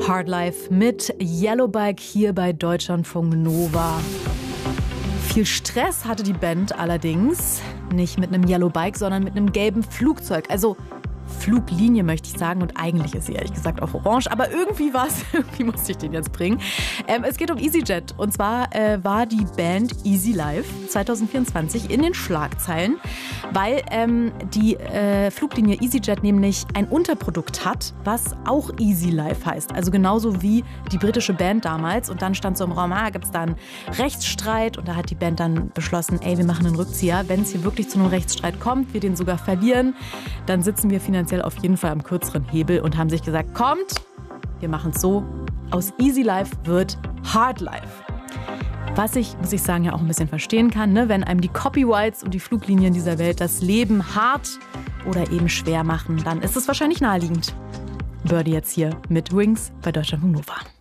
Hard Life mit Yellowbike hier bei Deutschlandfunk Nova. Viel Stress hatte die Band allerdings. Nicht mit einem Yellowbike, sondern mit einem gelben Flugzeug. Also Fluglinie möchte ich sagen, und eigentlich ist sie ehrlich gesagt auch orange, aber irgendwie musste ich den jetzt bringen. Es geht um EasyJet, und zwar war die Band Easy Life 2024 in den Schlagzeilen, weil die Fluglinie EasyJet nämlich ein Unterprodukt hat, was auch Easy Life heißt, also genauso wie die britische Band damals, und dann stand so im Raum, gibt es da einen Rechtsstreit, und da hat die Band dann beschlossen, wir machen einen Rückzieher, wenn es hier wirklich zu einem Rechtsstreit kommt, wir den sogar verlieren, dann sitzen wir finanziell auf jeden Fall am kürzeren Hebel und haben sich gesagt, kommt, wir machen es so, aus Easy Life wird Hard Life. Was ich, muss ich sagen, ja auch ein bisschen verstehen kann, ne? Wenn einem die Copyrights und die Fluglinien dieser Welt das Leben hart oder eben schwer machen, dann ist es wahrscheinlich naheliegend. Birdie jetzt hier mit Wings bei Deutschlandfunk Nova.